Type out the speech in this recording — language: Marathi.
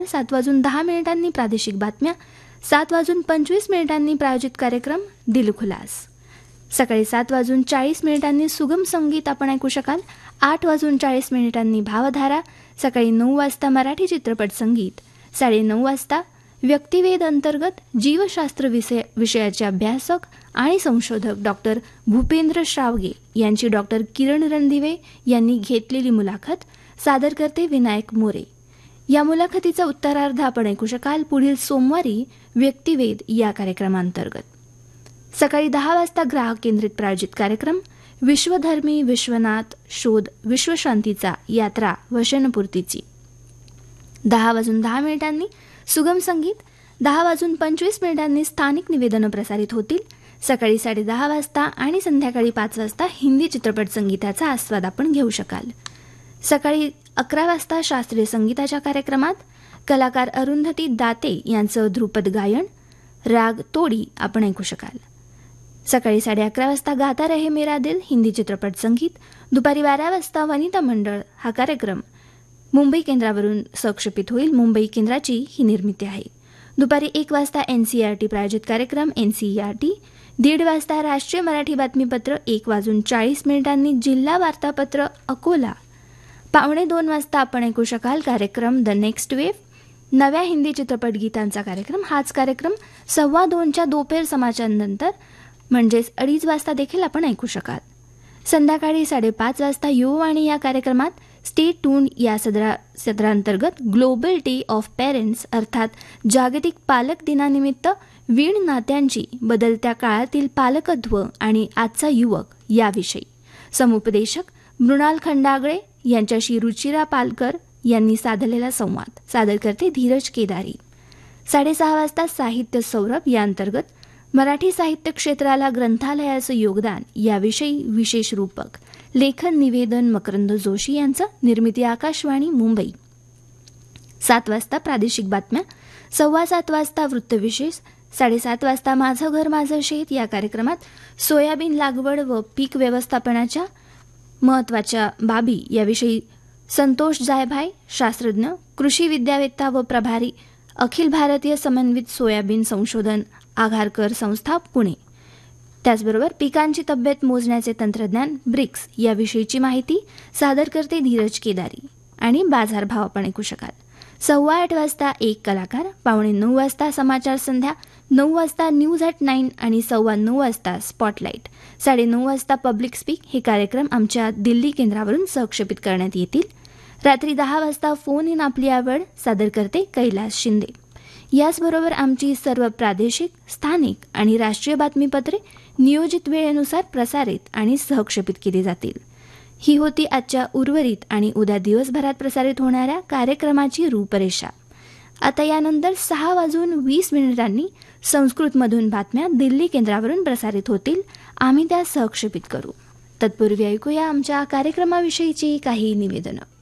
7:10 प्रादेशिक बातम्या, 7:25 प्रायोजित कार्यक्रम दिलखुलास. सकाळी 7:40 सुगम संगीत आपण ऐकू शकाल. 8:40 भावधारा. सकाळी 9 वाजता मराठी चित्रपट संगीत. 9:30 वाजता व्यक्तिवेध अंतर्गत जीवशास्त्र विषयाचे अभ्यासक आणि संशोधक डॉक्टर भूपेंद्र श्रावगे यांची डॉक्टर किरण रणदिवे यांनी घेतलेली मुलाखत. सादर करते विनायक मोरे. या मुलाखतीचा उत्तरार्ध आपण ऐकू शकाल पुढील सोमवारी व्यक्तिवेध या कार्यक्रमांतर्गत. सकाळी 10 वाजता ग्राहक केंद्रित प्रायोजित कार्यक्रम विश्वधर्मी विश्वनाथ शोध विश्वशांतीचा यात्रा वचनपूर्तीची. 10:10 सुगम संगीत. 10:25 स्थानिक निवेदनं प्रसारित होतील. सकाळी 10:30 वाजता आणि संध्याकाळी 5 वाजता हिंदी चित्रपट संगीताचा आस्वाद आपण घेऊ शकाल. सकाळी 11 वाजता शास्त्रीय संगीताच्या कार्यक्रमात कलाकार अरुंधती दाते यांचं ध्रुपद गायन राग तोडी आपण ऐकू शकाल. सकाळी 11:30 वाजता गाता रहे मेरा दिल हिंदी चित्रपट संगीत. दुपारी 12 वाजता वनिता मंडळ हा कार्यक्रम मुंबई केंद्रावरून संक्षेपित होईल. मुंबई केंद्राची ही निर्मिती आहे. दुपारी 1 वाजता NCERT प्रायोजित कार्यक्रम NCERT. 1:30 वाजता राष्ट्रीय मराठी बातमीपत्र. 1:40 जिल्हा वार्तापत्र अकोला. 1:45 वाजता आपण ऐकू शकाल कार्यक्रम द नेक्स्ट वेव्ह नव्या हिंदी चित्रपट गीतांचा कार्यक्रम. हाच कार्यक्रम 2:15 दोपहर समाचारानंतर म्हणजेच 2:30 वाजता देखील आपण ऐकू शकाल. संध्याकाळी 5:30 वाजता युववाणी या कार्यक्रमात स्टे ट्यून या सदरांतर्गत ग्लोबल डे ऑफ पेरेंट्स अर्थात जागतिक पालक दिनानिमित्त वीण नात्यांची बदलत्या काळातील पालकत्व आणि आजचा युवक याविषयी समुपदेशक मृणाल खंडागळे यांच्याशी रुचिरा पालकर यांनी साधलेला संवाद. सादर करते धीरज केदारी. 6:30 वाजता साहित्य सौरभ या अंतर्गत मराठी साहित्य क्षेत्राला ग्रंथालयाचं योगदान याविषयी विशेष रूपक लेखन निवेदन मकरंद जोशी यांचं. निर्मिती आकाशवाणी मुंबई. 7 वाजता प्रादेशिक बातम्या. 7:15 वाजता वृत्तविशेष. 7:30 वाजता माझं घर माझं शेत या कार्यक्रमात सोयाबीन लागवड व पीक व्यवस्थापनाच्या महत्त्वाच्या बाबी याविषयी संतोष जायभाई शास्त्रज्ञ कृषी विद्यावेत्ता व प्रभारी अखिल भारतीय समन्वित सोयाबीन संशोधन आघारकर संस्था पुणे. त्याचबरोबर पिकांची तब्येत मोजण्याचे तंत्रज्ञान ब्रिक्स याविषयीची माहिती सादर करते धीरज केदारी. आणि बाजारभाव आपण ऐकू शकाल. 8:15 वाजता एक कलाकार. 8:45 वाजता समाचार संध्या. 9 वाजता न्यूज ॲट 9 आणि 9:15 वाजता स्पॉटलाईट. 9:30 वाजता पब्लिक स्पीक हे कार्यक्रम आमच्या दिल्ली केंद्रावरून सहक्षेपित करण्यात येतील. रात्री 10 वाजता फोन इन आपली आवड सादर करते कैलास शिंदे. याचबरोबर आमची सर्व प्रादेशिक स्थानिक आणि राष्ट्रीय बातमीपत्रे नियोजित वेळेनुसार प्रसारित आणि सहक्षेपित केली जातील. ही होती आजच्या उर्वरित आणि उद्या दिवसभरात प्रसारित होणाऱ्या कार्यक्रमाची रूपरेषा. आता यानंतर 6:20 संस्कृतमधून बातम्या दिल्ली केंद्रावरून प्रसारित होतील. आम्ही त्या सहक्षेपित करू. तत्पूर्वी ऐकूया आमच्या कार्यक्रमाविषयीची काही निवेदनं.